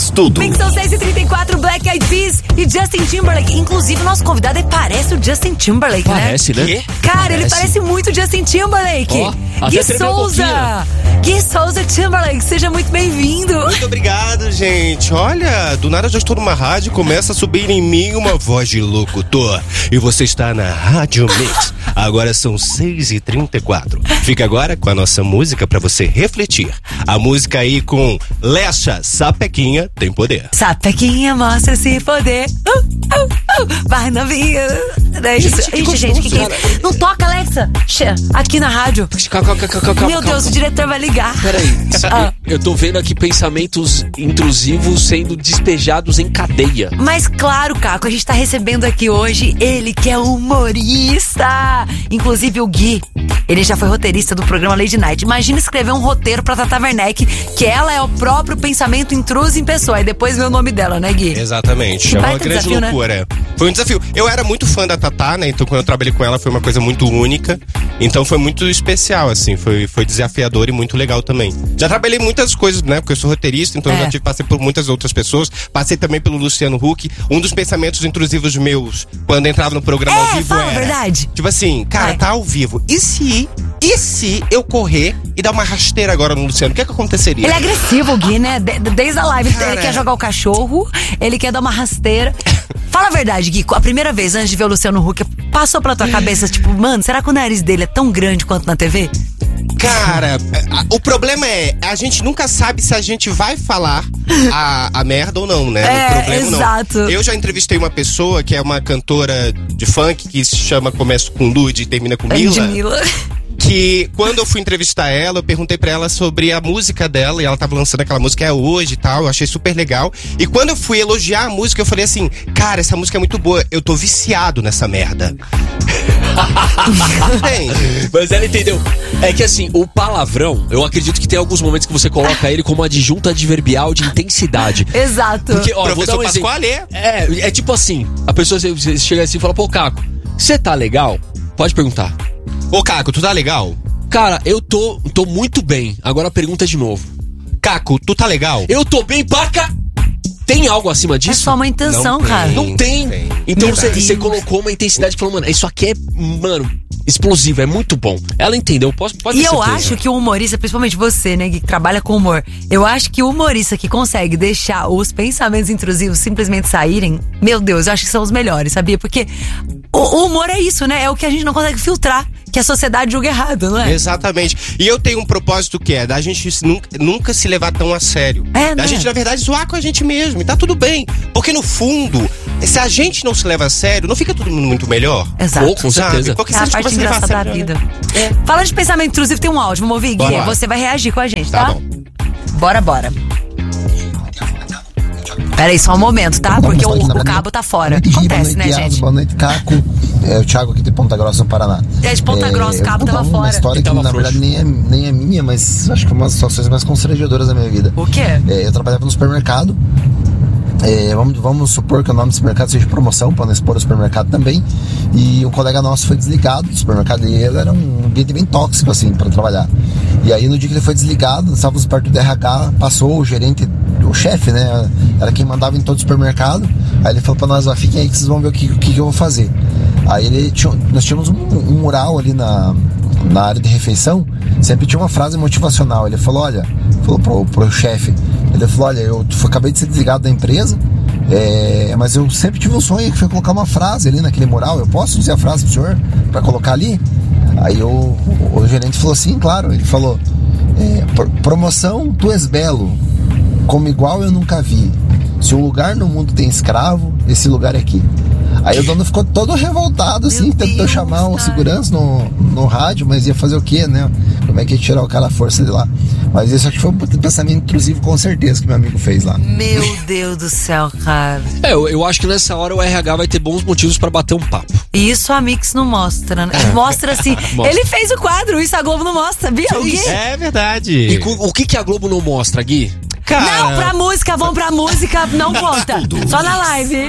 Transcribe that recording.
faz tudo. Mix são 6h34, Black Eyed Peas e Justin Timberlake. Inclusive, nosso convidado aí parece o Justin Timberlake, Parece, né? Cara, ele parece muito o Justin Timberlake. Gui Souza. Gui Souza Timberlake, seja muito bem-vindo. Muito obrigado, gente. Olha, do nada eu já estou numa rádio e começa a subir em mim uma voz de locutor. E você está na Rádio Mix. Agora são 6h34. Fica agora com a nossa música pra você refletir. A música aí com Lecha, Sapequinha tem poder. Sapequinha mostra esse poder. Vai novinha. É isso. Gente, que é isso? Não toca, Alexa. Aqui na rádio. Meu Deus, o diretor vai ligar. Peraí, eu tô vendo aqui pensamentos intrusivos sendo despejados em cadeia. Mas claro, Caco, a gente tá recebendo aqui hoje ele que é humorista. Inclusive o Gui, ele já foi roteirista do programa Lady Night. Imagina escrever um roteiro pra Tata Werneck, que ela é o próprio pensamento intruso em pessoa. E depois vê o nome dela, né, Gui? Exatamente. É uma grande loucura. Né? Foi um desafio. Eu era muito fã da Tatá, né? Então quando eu trabalhei com ela foi uma coisa muito única. Então foi muito especial, assim. Foi desafiador e muito legal também. Já trabalhei muitas coisas, né? Porque eu sou roteirista, então eu já passei por muitas outras pessoas. Passei também pelo Luciano Huck. Um dos pensamentos intrusivos meus, quando entrava no programa ao vivo, fala a verdade. Tipo assim, cara, tá ao vivo. E se eu correr e dar uma rasteira agora no Luciano? O que aconteceria? Ele é agressivo, o Gui, né? Desde a live, ele quer jogar o cachorro, ele quer dar uma rasteira. Fala a verdade, Gui, a primeira vez, antes de ver o Luciano Huck, passou pela tua cabeça, tipo, mano, será que o nariz dele é tão grande quanto na TV? Cara, o problema é, a gente nunca sabe se a gente vai falar a merda ou não, né? O problema exato. Não. Eu já entrevistei uma pessoa que é uma cantora de funk que se chama Começa com Lud e termina com Mila. Que quando eu fui entrevistar ela, eu perguntei pra ela sobre a música dela, e ela tava lançando aquela música hoje e tal, eu achei super legal. E quando eu fui elogiar a música, eu falei assim, cara, essa música é muito boa, eu tô viciado nessa merda. Mas ela entendeu. É que assim, o palavrão, eu acredito que tem alguns momentos que você coloca ele como adjunto adverbial de intensidade. Exato. Porque, ó, Professor vou dar um Pasquale é tipo assim, a pessoa chega assim e fala, pô, Caco, você tá legal? Pode perguntar. Ô, Caco, tu tá legal? Cara, eu tô muito bem. Agora a pergunta é de novo. Caco, tu tá legal? Eu tô bem, paca! Tem algo acima disso? É só uma intenção, não cara. Não tem. Então você colocou uma intensidade e falou, mano, isso aqui é, explosivo, é muito bom. Ela entendeu, pode ter certeza. E eu acho que o humorista, principalmente você, né, que trabalha com humor, eu acho que o humorista que consegue deixar os pensamentos intrusivos simplesmente saírem, meu Deus, eu acho que são os melhores, sabia? Porque o humor é isso, né? É o que a gente não consegue filtrar, que a sociedade julga errado, não é? Exatamente. E eu tenho um propósito que é da gente nunca se levar tão a sério. Da gente, na verdade, zoar com a gente mesmo. E tá tudo bem. Porque no fundo, se a gente não se leva a sério, não fica todo mundo muito melhor? Exato. Pô, com certeza. Porque é a parte engraçada da vida. Falando de pensamento intrusivo, tem um áudio. Vamos ouvir, Gui? Você vai reagir com a gente, tá? Tá bom. Bora. Peraí, só um momento, tá? Porque o cabo tá fora. Acontece, né, gente? Boa noite, Caco. É o Thiago aqui de Ponta Grossa, no Paraná. É de Ponta Grossa, o cabo tava fora. Uma história que, na verdade, nem é minha, mas acho que é uma das situações mais constrangedoras da minha vida. O quê? Eu trabalhava no supermercado. Vamos supor que o nome do supermercado seja Promoção, para não expor o supermercado também. E um colega nosso foi desligado do supermercado e ele era um ambiente bem tóxico, assim, para trabalhar. E aí, no dia que ele foi desligado, estávamos perto do RH, passou o gerente, o chefe, né? Era quem mandava em todo o supermercado. Aí ele falou para nós, fiquem aí que vocês vão ver o que eu vou fazer. Aí nós tínhamos um mural ali na área de refeição, sempre tinha uma frase motivacional. Ele falou pro chefe, ele falou, olha, eu acabei de ser desligado da empresa, mas eu sempre tive um sonho que foi colocar uma frase ali naquele mural. Eu posso dizer a frase pro senhor para colocar ali? Aí o gerente falou assim, claro. Ele falou, promoção, tu és belo, como igual eu nunca vi. Se um lugar no mundo tem escravo, esse lugar é aqui. Aí o dono ficou todo revoltado, assim, tentou chamar o segurança no rádio, mas ia fazer o quê, né? Como é que ia tirar o cara à força de lá? Mas isso acho que foi um pensamento intrusivo, com certeza, que meu amigo fez lá. Meu Deus do céu, cara. Eu acho que nessa hora o RH vai ter bons motivos pra bater um papo. E isso a Mix não mostra, né? Mostra assim. Ele fez o quadro, isso a Globo não mostra, sabia? É verdade. E o que a Globo não mostra, Gui? Não, pra música, vamos pra música, não conta. Só na live.